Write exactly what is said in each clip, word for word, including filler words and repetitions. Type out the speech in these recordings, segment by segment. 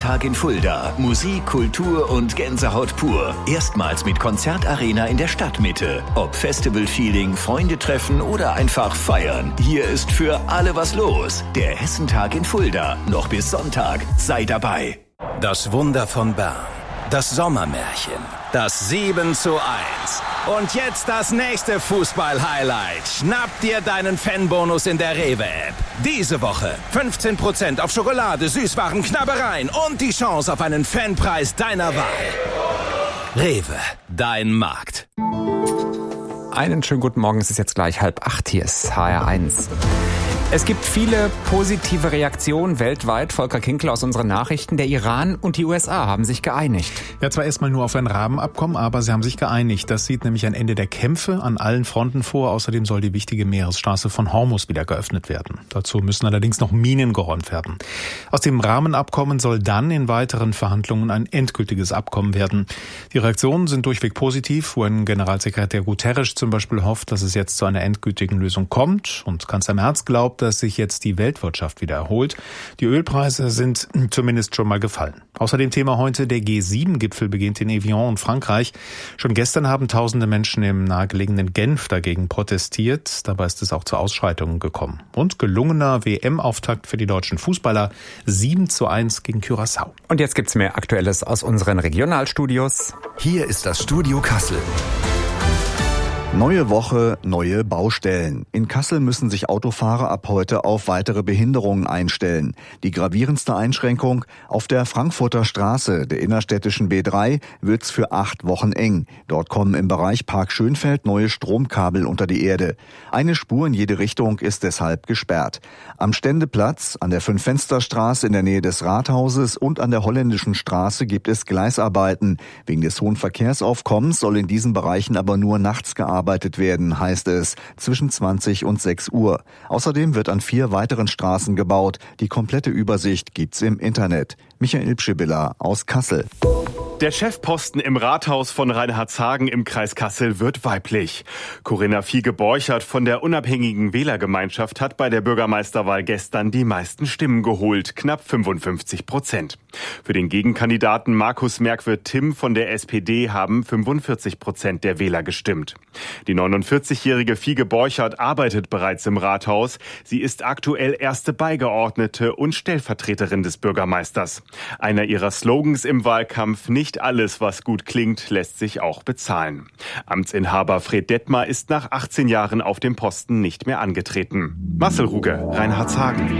Hessentag in Fulda. Musik, Kultur und Gänsehaut pur. Erstmals mit Konzertarena in der Stadtmitte. Ob Festival-Feeling, Freunde treffen oder einfach feiern. Hier ist für alle was los. Der Hessentag in Fulda. Noch bis Sonntag. Sei dabei. Das Wunder von Bern. Das Sommermärchen. Das sieben zu eins. Und jetzt das nächste Fußball-Highlight. Schnapp dir deinen Fanbonus in der Rewe-App. Diese Woche fünfzehn Prozent auf Schokolade, Süßwaren, Knabbereien und die Chance auf einen Fanpreis deiner Wahl. Rewe, dein Markt. Einen schönen guten Morgen, es ist jetzt gleich halb acht, hier ist H R eins. Es gibt viele positive Reaktionen weltweit. Volker Kinkel aus unseren Nachrichten. Der Iran und die U S A haben sich geeinigt. Ja, zwar erstmal nur auf ein Rahmenabkommen, aber sie haben sich geeinigt. Das sieht nämlich ein Ende der Kämpfe an allen Fronten vor. Außerdem soll die wichtige Meeresstraße von Hormuz wieder geöffnet werden. Dazu müssen allerdings noch Minen geräumt werden. Aus dem Rahmenabkommen soll dann in weiteren Verhandlungen ein endgültiges Abkommen werden. Die Reaktionen sind durchweg positiv. U N-Generalsekretär Guterres zum Beispiel hofft, dass es jetzt zu einer endgültigen Lösung kommt. Und Kanzler Merz glaubt, dass sich jetzt die Weltwirtschaft wieder erholt. Die Ölpreise sind zumindest schon mal gefallen. Außerdem Thema heute, der G sieben Gipfel beginnt in Evian in Frankreich. Schon gestern haben tausende Menschen im nahegelegenen Genf dagegen protestiert. Dabei ist es auch zu Ausschreitungen gekommen. Und gelungener W M-Auftakt für die deutschen Fußballer. sieben zu eins gegen Curaçao. Und jetzt gibt's mehr Aktuelles aus unseren Regionalstudios. Hier ist das Studio Kassel. Neue Woche, neue Baustellen. In Kassel müssen sich Autofahrer ab heute auf weitere Behinderungen einstellen. Die gravierendste Einschränkung: auf der Frankfurter Straße, der innerstädtischen B drei, wird's für acht Wochen eng. Dort kommen im Bereich Park Schönfeld neue Stromkabel unter die Erde. Eine Spur in jede Richtung ist deshalb gesperrt. Am Ständeplatz, an der Fünf-Fenster-Straße in der Nähe des Rathauses und an der Holländischen Straße gibt es Gleisarbeiten. Wegen des hohen Verkehrsaufkommens soll in diesen Bereichen aber nur nachts gearbeitet arbeitet werden, heißt es, zwischen zwanzig und sechs Uhr. Außerdem wird an vier weiteren Straßen gebaut. Die komplette Übersicht gibt's im Internet. Michael Pschibilla aus Kassel. Der Chefposten im Rathaus von Reinhardshagen im Kreis Kassel wird weiblich. Corinna Fiege-Borchert von der unabhängigen Wählergemeinschaft hat bei der Bürgermeisterwahl gestern die meisten Stimmen geholt, knapp fünfundfünfzig Prozent. Für den Gegenkandidaten Markus Merkwirth-Timm von der S P D haben fünfundvierzig Prozent der Wähler gestimmt. Die neunundvierzigjährige Fiege-Borchert arbeitet bereits im Rathaus. Sie ist aktuell erste Beigeordnete und Stellvertreterin des Bürgermeisters. Einer ihrer Slogans im Wahlkampf: nicht Nicht alles, was gut klingt, lässt sich auch bezahlen. Amtsinhaber Fred Detmar ist nach achtzehn Jahren auf dem Posten nicht mehr angetreten. Marcel Ruge, Reinhardshagen.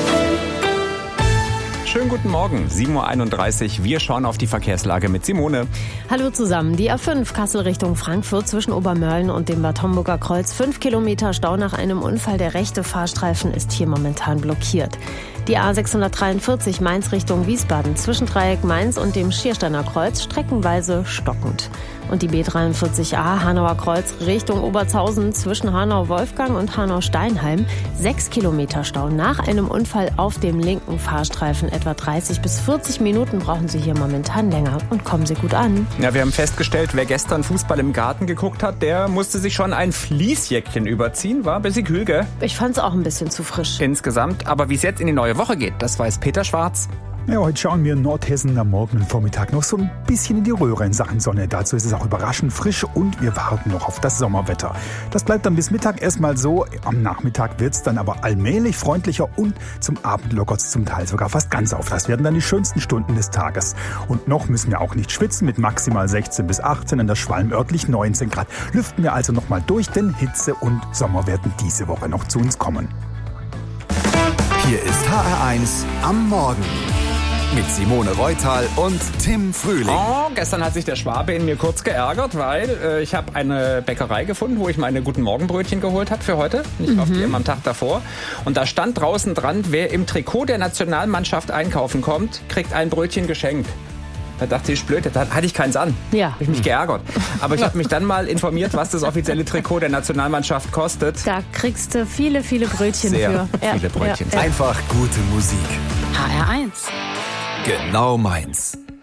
Schönen guten Morgen, sieben Uhr einunddreißig. Wir schauen auf die Verkehrslage mit Simone. Hallo zusammen. Die A fünf Kassel Richtung Frankfurt zwischen Obermörlen und dem Bad Homburger Kreuz. Fünf Kilometer Stau nach einem Unfall. Der rechte Fahrstreifen ist hier momentan blockiert. Die A sechshundertdreiundvierzig Mainz Richtung Wiesbaden zwischen Dreieck Mainz und dem Schiersteiner Kreuz streckenweise stockend. Und die B dreiundvierzig A Hanauer Kreuz Richtung Obertshausen zwischen Hanau-Wolfgang und Hanau-Steinheim. Sechs Kilometer Stau nach einem Unfall auf dem linken Fahrstreifen. Etwa dreißig bis vierzig Minuten brauchen Sie hier momentan länger und kommen Sie gut an. Ja, wir haben festgestellt, wer gestern Fußball im Garten geguckt hat, der musste sich schon ein Fließjäckchen überziehen. War ein bisschen kühl, gell? Ich fand's auch ein bisschen zu frisch. Insgesamt, aber wie es jetzt in die neue Woche geht, das weiß Peter Schwarz. Ja, heute schauen wir in Nordhessen am Morgen und Vormittag noch so ein bisschen in die Röhre in Sachen Sonne. Dazu ist es auch überraschend frisch und wir warten noch auf das Sommerwetter. Das bleibt dann bis Mittag erstmal so. Am Nachmittag wird es dann aber allmählich freundlicher und zum Abend lockert es zum Teil sogar fast ganz auf. Das werden dann die schönsten Stunden des Tages. Und noch müssen wir auch nicht schwitzen mit maximal sechzehn bis achtzehn, in der Schwalm örtlich neunzehn Grad. Lüften wir also nochmal durch, denn Hitze und Sommer werden diese Woche noch zu uns kommen. Hier ist H R eins am Morgen. Mit Simone Reutal und Tim Frühling. Oh, gestern hat sich der Schwabe in mir kurz geärgert, weil äh, ich habe eine Bäckerei gefunden, wo ich meine guten Morgenbrötchen geholt habe für heute. Ich kaufe die immer am Tag davor. Und da stand draußen dran, wer im Trikot der Nationalmannschaft einkaufen kommt, kriegt ein Brötchen geschenkt. Da dachte ich, blöd, da hatte ich keins an. Ja. Habe ich mich geärgert. Aber ich habe mich dann mal informiert, was das offizielle Trikot der Nationalmannschaft kostet. Da kriegst du viele, viele Brötchen Sehr für. viele Brötchen. Ja, ja. Einfach gute Musik. H R eins. Genau meins.